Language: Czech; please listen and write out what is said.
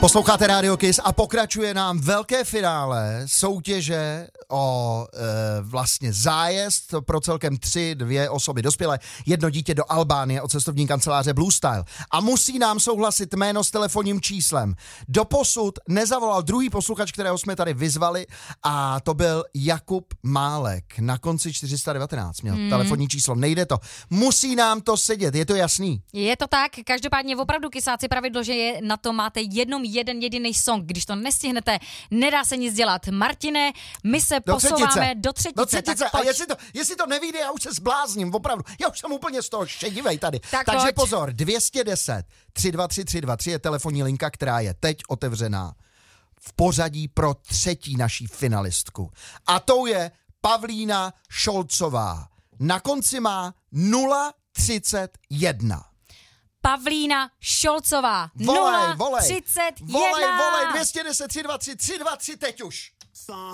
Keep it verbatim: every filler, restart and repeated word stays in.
Posloucháte Radio Kiss a pokračuje nám velké finále soutěže o e, vlastně zájezd pro celkem tři, dvě osoby dospělé, jedno dítě do Albánie od cestovní kanceláře Blue Style. A musí nám souhlasit jméno s telefonním číslem. Doposud nezavolal druhý posluchač, kterého jsme tady vyzvali, a to byl Jakub Málek. Na konci čtyři sta devatenáct měl hmm. telefonní číslo. Nejde to. Musí nám to sedět, je to jasný? Je to tak, každopádně opravdu, kysáci, pravidlo, že je na to máte jednom jeden jediný song. Když to nestihnete, nedá se nic dělat. Martine, my se do posouváme třetice. do třetice. Do třetice. A jestli to, jestli to nevyjde, já už se zblázním, opravdu. Já už jsem úplně z toho šedivej tady. Tak Takže pojď. pozor, dvě stě deset tři dva tři tři dva tři je telefonní linka, která je teď otevřená v pořadí pro třetí naší finalistku. A tou je Pavlína Šolcová. Na konci má nula třicet jedna. Pavlína Šolcová. Volej, nula volej. třicet jedna. Volej, volej, dvě stě deset tři dva tři tři dva tři teď už.